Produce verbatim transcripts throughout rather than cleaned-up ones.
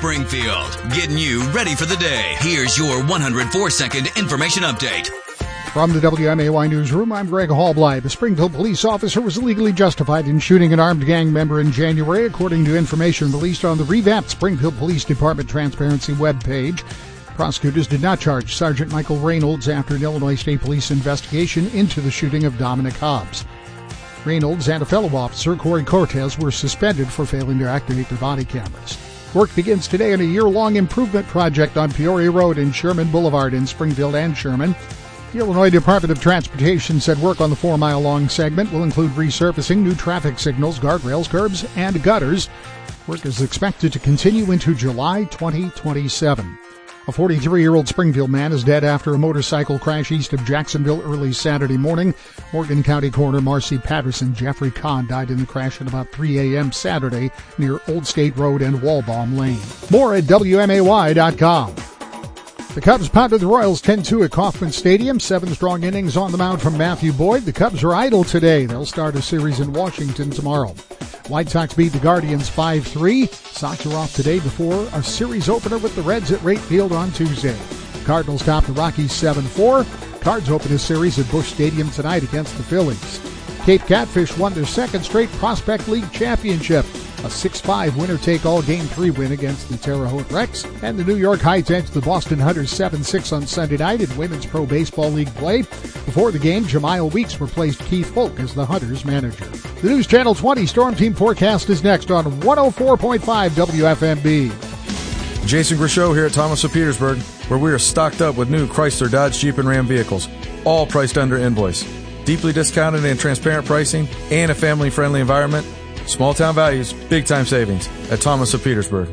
Springfield, getting you ready for the day. Here's your one hundred four second information update. From the W M A Y Newsroom, I'm Greg Hallbly. A Springfield police officer was illegally justified in shooting an armed gang member in January, according to information released on the revamped Springfield Police Department Transparency webpage. Prosecutors did not charge Sergeant Michael Reynolds after an Illinois State Police investigation into the shooting of Dominic Hobbs. Reynolds and a fellow officer, Corey Cortez, were suspended for failing to activate their body cameras. Work begins today on a year-long improvement project on Peoria Road and Sherman Boulevard in Springfield and Sherman. The Illinois Department of Transportation said work on the four-mile-long segment will include resurfacing, new traffic signals, guardrails, curbs, and gutters. Work is expected to continue into July twenty twenty-seven. A forty-three-year-old Springfield man is dead after a motorcycle crash east of Jacksonville early Saturday morning. Morgan County Coroner Marcy Patterson Jeffrey Kahn died in the crash at about three a.m. Saturday near Old State Road and Walbaum Lane. More at W M A Y dot com. The Cubs pounded the Royals ten two at Kauffman Stadium. Seven strong innings on the mound from Matthew Boyd. The Cubs are idle today. They'll start a series in Washington tomorrow. White Sox beat the Guardians five three. Sox are off today before a series opener with the Reds at Wright Field on Tuesday. Cardinals top the Rockies seven four. Cards open a series at Busch Stadium tonight against the Phillies. Cape Catfish won their second straight Prospect League championship. A six five winner-take-all Game three win against the Terre Haute Rex. And the New York Heights edged the Boston Hunters seven six on Sunday night in Women's Pro Baseball League play. Before the game, Jemile Weeks replaced Keith Folk as the Hunters manager. The News Channel twenty Storm Team forecast is next on one oh four point five W F M B. Jason Grishow here at Thomas of Petersburg, where we are stocked up with new Chrysler, Dodge, Jeep, and Ram vehicles, all priced under invoice. Deeply discounted and transparent pricing and a family-friendly environment. Small town values, big time savings at Thomas of Petersburg.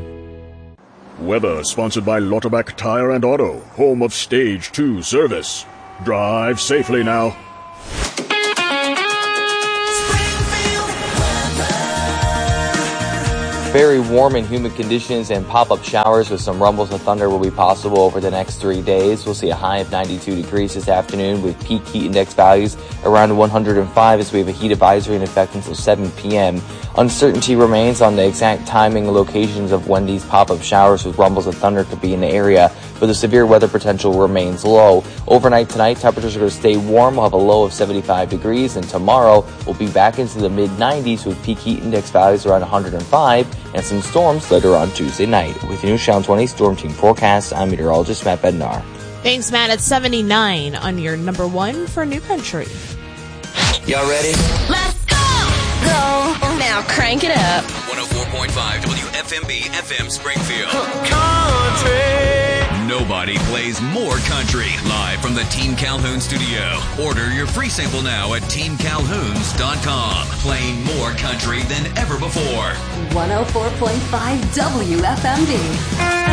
Weather sponsored by Lauterbach Tire and Auto, home of Stage two service. Drive safely now. Very warm and humid conditions and pop-up showers with some rumbles of thunder will be possible over the next three days. We'll see a high of ninety-two degrees this afternoon with peak heat index values around one hundred five as we have a heat advisory in effect until seven p.m. Uncertainty remains on the exact timing and locations of when these pop-up showers with rumbles of thunder could be in the area, but the severe weather potential remains low. Overnight tonight, temperatures are going to stay warm. We'll have a low of seventy-five degrees, and tomorrow we'll be back into the mid nineties with peak heat index values around one hundred five and some storms later on Tuesday night. With the News Channel twenty Storm Team forecast, I'm meteorologist Matt Bednar. Thanks, Matt. It's seventy-nine on your number one for New Country. Y'all ready? Let's go! Go! Now crank it up. one oh four point five W F M B F M Springfield. Country. Nobody plays more country. Live from the Team Calhoun studio. Order your free sample now at team calhouns dot com. Playing more country than ever before. one oh four point five W F M B.